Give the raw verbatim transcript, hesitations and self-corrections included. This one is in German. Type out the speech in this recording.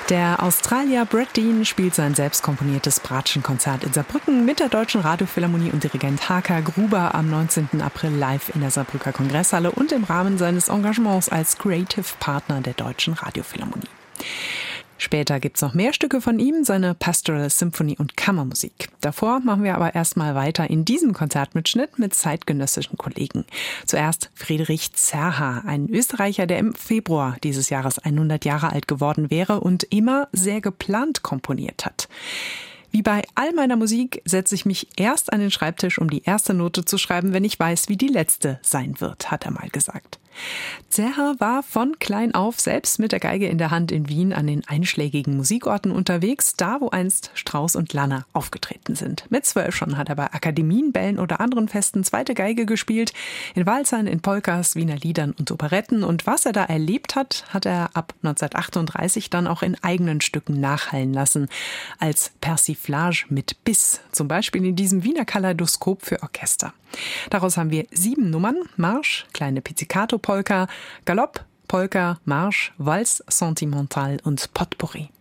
Der Australier Brad Dean spielt sein selbst komponiertes Bratschenkonzert in Saarbrücken mit der Deutschen Radiophilharmonie und Dirigent H K Gruber am neunzehnten April live in der Saarbrücker Kongresshalle und im Rahmen seines Engagements als Creative Partner der Deutschen Radiophilharmonie. Später gibt's noch mehr Stücke von ihm, seine Pastoral Symphony und Kammermusik. Davor machen wir aber erstmal weiter in diesem Konzertmitschnitt mit zeitgenössischen Kollegen. Zuerst Friedrich Zerha, ein Österreicher, der im Februar dieses Jahres hundert Jahre alt geworden wäre und immer sehr geplant komponiert hat. Wie bei all meiner Musik setze ich mich erst an den Schreibtisch, um die erste Note zu schreiben, wenn ich weiß, wie die letzte sein wird, hat er mal gesagt. Zerha war von klein auf selbst mit der Geige in der Hand in Wien an den einschlägigen Musikorten unterwegs, da wo einst Strauss und Lanner aufgetreten sind. Mit zwölf schon hat er bei Akademien, Bällen oder anderen Festen zweite Geige gespielt, in Walzern, in Polkas, Wiener Liedern und Operetten. Und was er da erlebt hat, hat er ab neunzehnhundertachtunddreißig dann auch in eigenen Stücken nachhallen lassen, als Persiflage mit Biss, zum Beispiel in diesem Wiener Kaleidoskop für Orchester. Daraus haben wir sieben Nummern: Marsch, kleine Pizzicato-Polka, Galopp, Polka, Marsch, Walz, Sentimental und Potpourri.